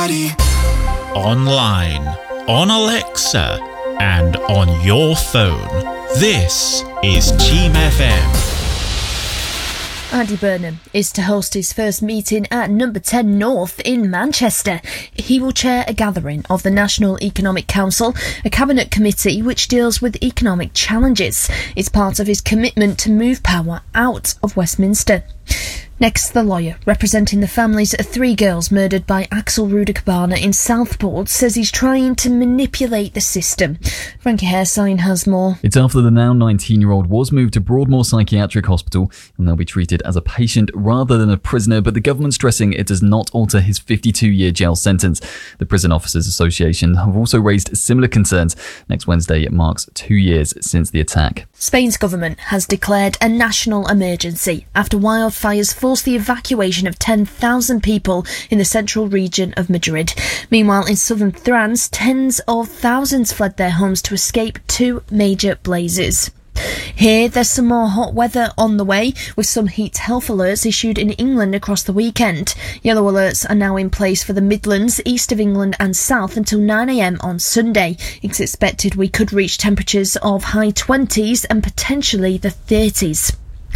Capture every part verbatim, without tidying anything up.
Online, on Alexa, and on your phone. This is Team F M. Andy Burnham is to host his first meeting at Number ten North in Manchester. He will chair a gathering of the National Economic Council, a cabinet committee which deals with economic challenges. It's part of his commitment to move power out of Westminster. Next, the lawyer representing the families of three girls murdered by Axel Rudakabana in Southport says he's trying to manipulate the system. Frankie Hairsign has more. It's after the now nineteen-year-old was moved to Broadmoor Psychiatric Hospital and they'll be treated as a patient rather than a prisoner, but the government's stressing it does not alter his fifty-two-year jail sentence. The Prison Officers Association have also raised similar concerns. Next Wednesday it marks two years since the attack. Spain's government has declared a national emergency after wildfires forced the evacuation of ten thousand people in the central region of Madrid. Meanwhile, in southern France, tens of thousands fled their homes to escape two major blazes. Here, there's some more hot weather on the way, with some heat health alerts issued in England across the weekend. Yellow alerts are now in place for the Midlands, east of England and south until nine a m on Sunday. It's expected we could reach temperatures of high twenties and potentially the thirties.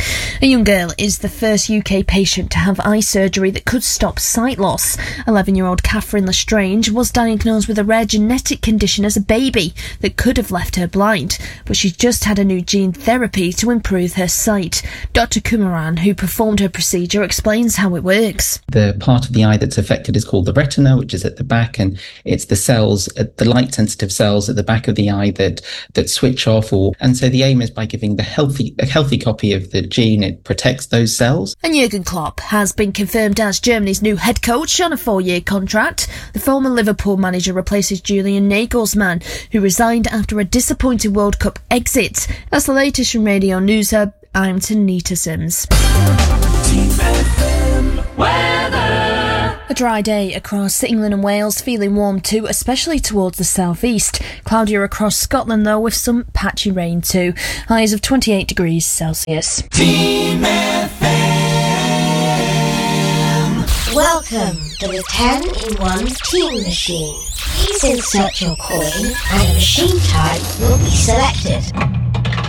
A young girl is the first U K patient to have eye surgery that could stop sight loss. eleven-year-old Catherine Lestrange was diagnosed with a rare genetic condition as a baby that could have left her blind, but she's just had a new gene therapy to improve her sight. Doctor Kumaran, who performed her procedure, explains how it works. The part of the eye that's affected is called the retina, which is at the back, and it's the cells, the light-sensitive cells at the back of the eye that that switch off. Or and so the aim is by giving the healthy a healthy copy of the gene, it protects those cells. And Jurgen Klopp has been confirmed as Germany's new head coach on a four-year contract. The former Liverpool manager replaces Julian Nagelsmann, who resigned after a disappointing World Cup exit. That's the latest from Radio News Hub. I'm Tanita Sims. Team F M weather. A dry day across England and Wales, feeling warm too, especially towards the southeast. Cloudier across Scotland though, with some patchy rain too. Highs of twenty-eight degrees Celsius. Team F M. Welcome to the ten in one Team Machine. Please insert your coin and a machine type will be selected.